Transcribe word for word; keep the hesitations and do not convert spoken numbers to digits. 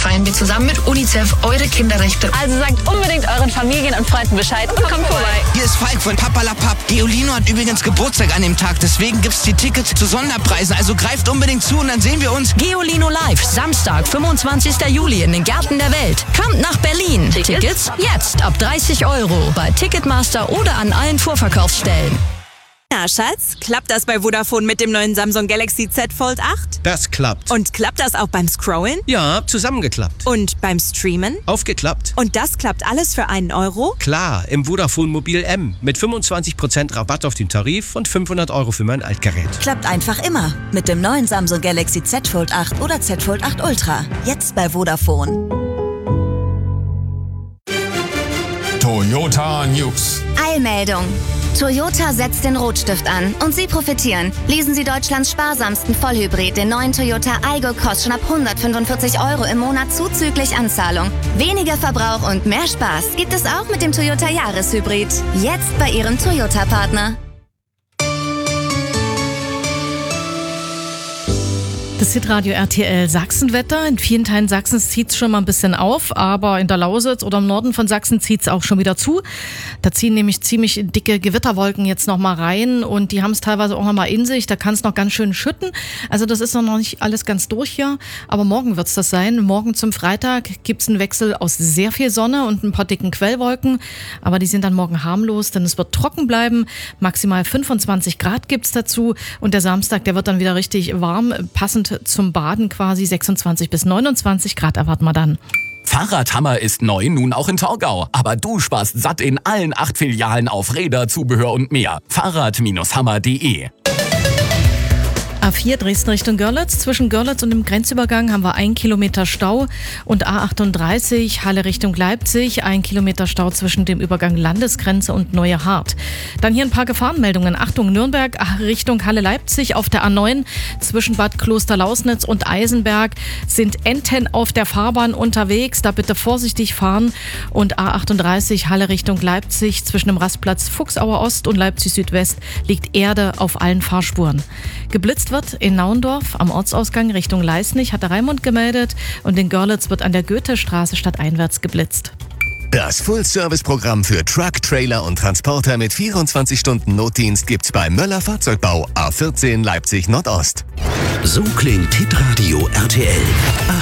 feiern wir zusammen mit UNICEF eure Kinderrechte. Also sagt unbedingt euren Familien und Freunden Bescheid und kommt vorbei. Hier ist Falk von Papalapap. Geolino hat übrigens Geburtstag an dem Tag, deswegen gibt's die Tickets zu Sonderpreisen. Also greift unbedingt zu und dann sehen wir uns. Geolino Live, Samstag, fünfundzwanzigster Juli in den Gärten der Welt. Kommt nach Berlin. Tickets, Tickets jetzt ab dreißig Euro bei Ticketmaster oder an allen Vorverkaufsstellen. Na, Schatz, klappt das bei Vodafone mit dem neuen Samsung Galaxy Z Fold acht? Das klappt. Und klappt das auch beim Scrollen? Ja, zusammengeklappt. Und beim Streamen? Aufgeklappt. Und das klappt alles für einen Euro? Klar, im Vodafone Mobil M mit fünfundzwanzig Prozent Rabatt auf den Tarif und fünfhundert Euro für mein Altgerät. Klappt einfach immer mit dem neuen Samsung Galaxy Z Fold acht oder Z Fold acht Ultra. Jetzt bei Vodafone. Toyota News. Eilmeldung. Toyota setzt den Rotstift an und Sie profitieren. Lesen Sie Deutschlands sparsamsten Vollhybrid, den neuen Toyota Aygo, kostet schon ab hundertfünfundvierzig Euro im Monat zuzüglich Anzahlung. Weniger Verbrauch und mehr Spaß gibt es auch mit dem Toyota Jahreshybrid. Jetzt bei Ihrem Toyota-Partner. Das Hitradio R T L Sachsenwetter. In vielen Teilen Sachsens zieht es schon mal ein bisschen auf, aber in der Lausitz oder im Norden von Sachsen zieht es auch schon wieder zu. Da ziehen nämlich ziemlich dicke Gewitterwolken jetzt noch mal rein und die haben es teilweise auch noch mal in sich. Da kann es noch ganz schön schütten. Also das ist noch nicht alles ganz durch hier, aber morgen wird es das sein. Morgen zum Freitag gibt es einen Wechsel aus sehr viel Sonne und ein paar dicken Quellwolken, aber die sind dann morgen harmlos, denn es wird trocken bleiben. Maximal fünfundzwanzig Grad gibt es dazu und der Samstag, der wird dann wieder richtig warm, passend zum Baden quasi. Sechsundzwanzig bis neunundzwanzig Grad erwarten wir dann. Fahrradhammer ist neu, nun auch in Torgau. Aber du sparst satt in allen acht Filialen auf Räder, Zubehör und mehr. Fahrrad Hammer punkt de. A vier Dresden Richtung Görlitz. Zwischen Görlitz und dem Grenzübergang haben wir ein Kilometer Stau und A achtunddreißig Halle Richtung Leipzig, ein Kilometer Stau zwischen dem Übergang Landesgrenze und Neue Hart. Dann hier ein paar Gefahrenmeldungen. Achtung, Nürnberg Richtung Halle Leipzig auf der A neun zwischen Bad Klosterlausnitz und Eisenberg sind Enten auf der Fahrbahn unterwegs. Da bitte vorsichtig fahren. Und A achtunddreißig Halle Richtung Leipzig zwischen dem Rastplatz Fuchsauer Ost und Leipzig Südwest liegt Erde auf allen Fahrspuren. Geblitzt wird in Naundorf am Ortsausgang Richtung Leisnig, hat der Raimund gemeldet, und in Görlitz wird an der Goethestraße stadteinwärts geblitzt. Das Full-Service-Programm für Truck, Trailer und Transporter mit vierundzwanzig Stunden Notdienst gibt's bei Möller Fahrzeugbau A vierzehn Leipzig Nordost. So klingt Hitradio R T L.